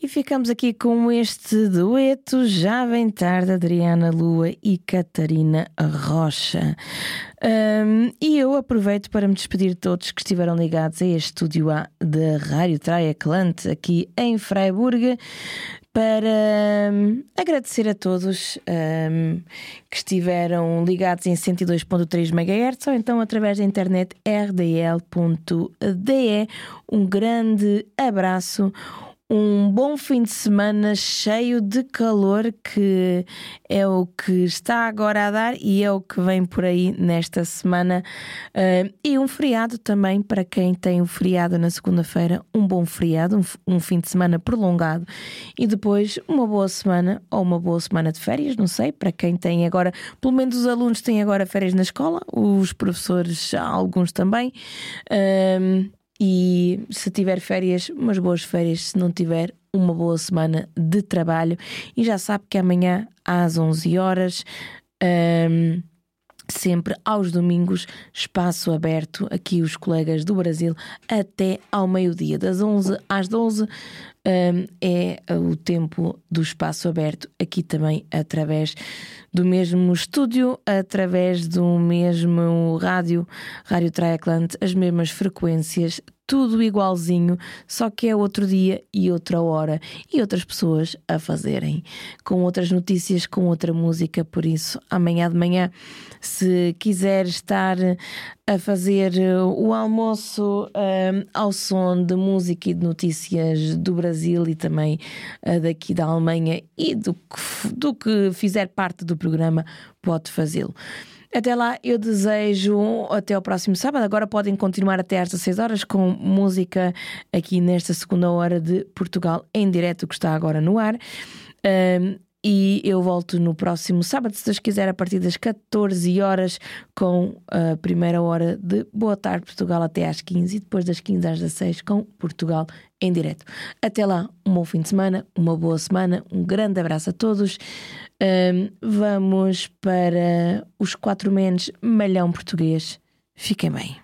E ficamos aqui com este dueto, Já Vem Tarde, Adriana Lua e Catarina Rocha. E eu aproveito para me despedir de todos que estiveram ligados a este estúdio A da Rádio Triaclante aqui em Freiburg, para agradecer a todos que estiveram ligados em 102.3 MHz ou então através da internet rdl.de. Um grande abraço. Um bom fim de semana cheio de calor, que é o que está agora a dar e é o que vem por aí nesta semana. E um feriado também, para quem tem o feriado na segunda-feira, um bom feriado, um fim de semana prolongado. E depois uma boa semana ou uma boa semana de férias, não sei, para quem tem agora, pelo menos os alunos têm agora férias na escola, os professores, alguns também. E se tiver férias, umas boas férias. Se não tiver, uma boa semana de trabalho. E já sabe que amanhã às 11 horas, sempre aos domingos, espaço aberto, aqui os colegas do Brasil, até ao meio-dia, das 11 às 12. É o tempo do espaço aberto, aqui também através do mesmo estúdio, através do mesmo Rádio Triaclante, as mesmas frequências, tudo igualzinho, só que é outro dia e outra hora e outras pessoas a fazerem, com outras notícias, com outra música. Por isso, amanhã de manhã, se quiser estar a fazer o almoço ao som de música e de notícias do Brasil e também daqui da Alemanha e do que fizer parte do programa, pode fazê-lo. Até lá, eu desejo até ao próximo sábado. Agora podem continuar até às 16 horas com música aqui nesta segunda hora de Portugal em direto, que está agora no ar. E eu volto no próximo sábado, se Deus quiser, a partir das 14 horas, com a primeira hora de Boa Tarde Portugal até às 15 e depois das 15 às 16 com Portugal em direto. Até lá, um bom fim de semana, uma boa semana, um grande abraço a todos. Vamos para os 4 menos Malhão Português. Fiquem bem.